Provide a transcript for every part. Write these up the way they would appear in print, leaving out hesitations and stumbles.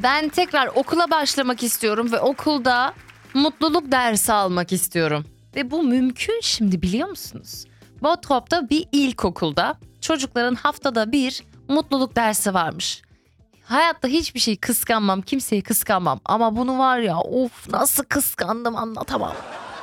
Ben tekrar okula başlamak istiyorum ve okulda mutluluk dersi almak istiyorum. Ve bu mümkün şimdi, biliyor musunuz? Botrop'ta bir ilkokulda çocukların haftada bir mutluluk dersi varmış. Hayatta hiçbir şeyi kıskanmam, kimseyi kıskanmam. Ama bunu var ya, of nasıl kıskandım anlatamam.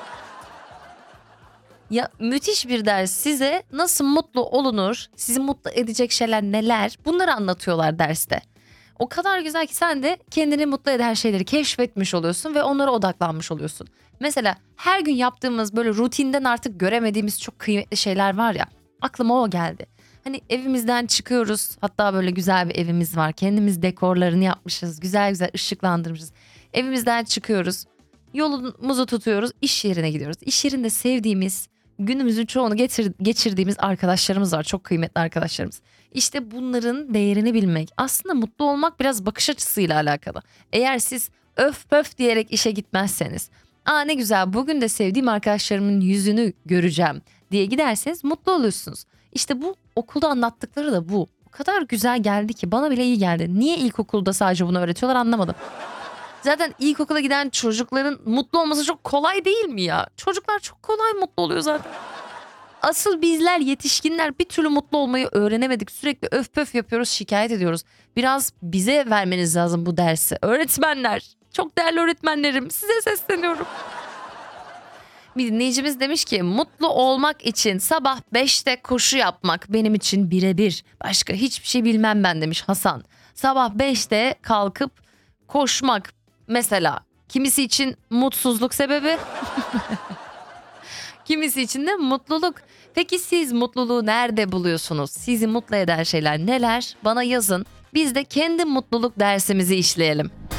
Ya müthiş bir ders, size nasıl mutlu olunur, sizi mutlu edecek şeyler neler, bunları anlatıyorlar derste. O kadar güzel ki sen de kendini mutlu eden şeyleri keşfetmiş oluyorsun ve onlara odaklanmış oluyorsun. Mesela her gün yaptığımız böyle rutinden artık göremediğimiz çok kıymetli şeyler var ya, aklıma o geldi. Hani evimizden çıkıyoruz, hatta böyle güzel bir evimiz var, kendimiz dekorlarını yapmışız, güzel güzel ışıklandırmışız. Evimizden çıkıyoruz, yolumuzu tutuyoruz, iş yerine gidiyoruz. İş yerinde sevdiğimiz, günümüzün çoğunu geçirdiğimiz arkadaşlarımız var, çok kıymetli arkadaşlarımız. İşte bunların değerini bilmek. Aslında mutlu olmak biraz bakış açısıyla alakalı. Eğer siz öf pöf diyerek işe gitmezseniz, aa ne güzel bugün de sevdiğim arkadaşlarımın yüzünü göreceğim diye giderseniz mutlu olursunuz. İşte bu okulda anlattıkları da bu. O kadar güzel geldi ki, bana bile iyi geldi. Niye ilkokulda sadece bunu öğretiyorlar anlamadım. Zaten ilkokula giden çocukların mutlu olması çok kolay değil mi ya? Çocuklar çok kolay mutlu oluyor zaten. Asıl bizler yetişkinler bir türlü mutlu olmayı öğrenemedik. Sürekli öf pöf yapıyoruz, şikayet ediyoruz. Biraz bize vermeniz lazım bu dersi. Öğretmenler, çok değerli öğretmenlerim, size sesleniyorum. Bir dinleyicimiz demiş ki mutlu olmak için sabah 5'te koşu yapmak benim için birebir. Başka hiçbir şey bilmem ben demiş Hasan. Sabah 5'te kalkıp koşmak mesela kimisi için mutsuzluk sebebi, kimisi için de mutluluk. Peki siz mutluluğu nerede buluyorsunuz? Sizi mutlu eden şeyler neler? Bana yazın. Biz de kendi mutluluk dersimizi işleyelim.